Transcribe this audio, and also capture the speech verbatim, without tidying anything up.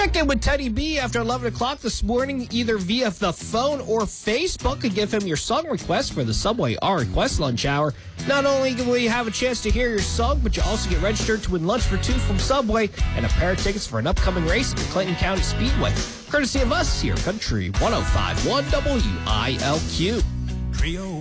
Check in with Teddy B after eleven o'clock this morning, either via the phone or Facebook, and give him your song request for the Subway Our Request Lunch Hour. Not only will you have a chance to hear your song, but you also get registered to win lunch for two from Subway and a pair of tickets for an upcoming race at the Clinton County Speedway. Courtesy of us here, Country one oh five point one W I L Q. Trio